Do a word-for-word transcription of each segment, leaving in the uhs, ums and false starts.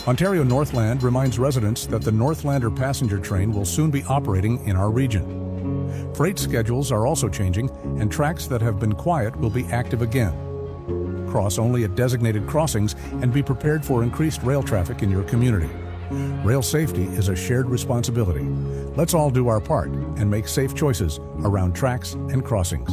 Ontario Northland reminds residents that the Northlander passenger train will soon be operating in our region. Freight schedules are also changing, and tracks that have been quiet will be active again. Cross only at designated crossings and be prepared for increased rail traffic in your community. Rail safety is a shared responsibility. Let's all do our part and make safe choices around tracks and crossings.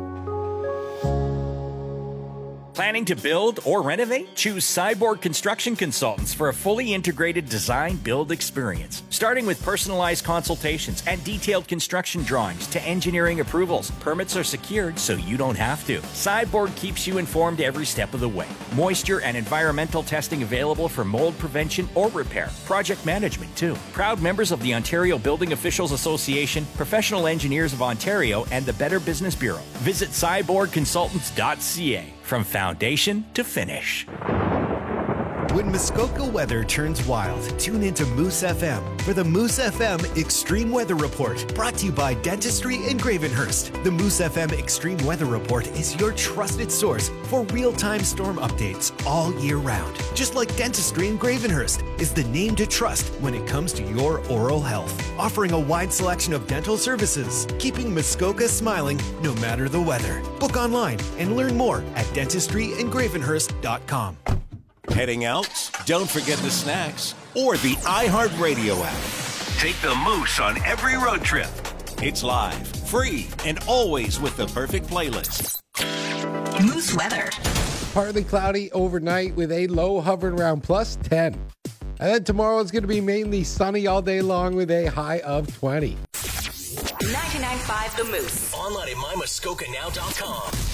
Planning to build or renovate? Choose Cyborg Construction Consultants for a fully integrated design-build experience. Starting with personalized consultations and detailed construction drawings to engineering approvals. Permits are secured so you don't have to. Cyborg keeps you informed every step of the way. Moisture and environmental testing available for mold prevention or repair. Project management too. Proud members of the Ontario Building Officials Association, Professional Engineers of Ontario, and the Better Business Bureau. Visit cyborg consultants dot c a. From foundation to finish. When Muskoka weather turns wild, tune into Moose F M for the Moose F M Extreme Weather Report, brought to you by Dentistry in Gravenhurst. The Moose F M Extreme Weather Report is your trusted source for real-time storm updates all year round. Just like Dentistry in Gravenhurst is the name to trust when it comes to your oral health. Offering a wide selection of dental services, keeping Muskoka smiling no matter the weather. Book online and learn more at dentistry in gravenhurst dot com. Heading out? Don't forget the snacks or the iHeartRadio app. Take the Moose on every road trip. It's live, free, and always with the perfect playlist. Moose weather. Partly cloudy overnight with a low hovering around plus ten. And then tomorrow it's going to be mainly sunny all day long with a high of twenty. ninety-nine point five The Moose. Online at my muskoka now dot com.